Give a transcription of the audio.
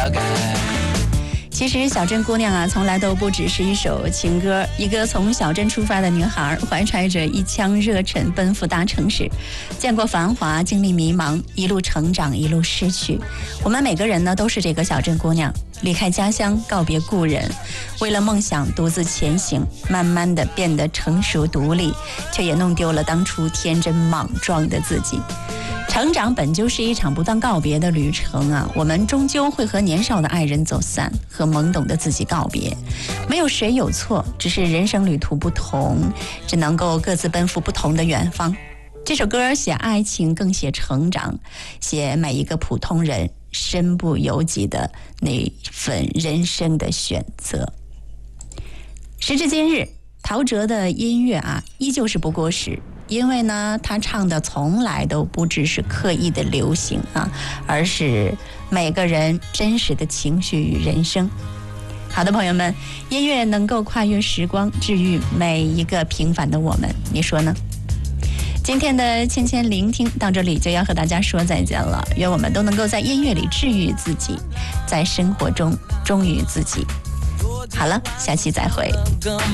其实小镇姑娘啊，从来都不只是一首情歌。一个从小镇出发的女孩，怀揣着一腔热忱奔赴大城市，见过繁华，经历迷茫，一路成长，一路失去。我们每个人呢，都是这个小镇姑娘，离开家乡，告别故人，为了梦想独自前行，慢慢的变得成熟独立，却也弄丢了当初天真莽撞的自己。成长本就是一场不断告别的旅程啊，我们终究会和年少的爱人走散，和懵懂的自己告别。没有谁有错，只是人生旅途不同，只能够各自奔赴不同的远方。这首歌写爱情，更写成长，写每一个普通人身不由己的那份人生的选择。时至今日，陶喆的音乐啊，依旧是不过时。因为呢，他唱的从来都不只是刻意的流行啊，而是每个人真实的情绪与人生。好的，朋友们，音乐能够跨越时光，治愈每一个平凡的我们，你说呢？今天的千千聆听到这里就要和大家说再见了，愿我们都能够在音乐里治愈自己，在生活中忠于自己。好了，下期再会。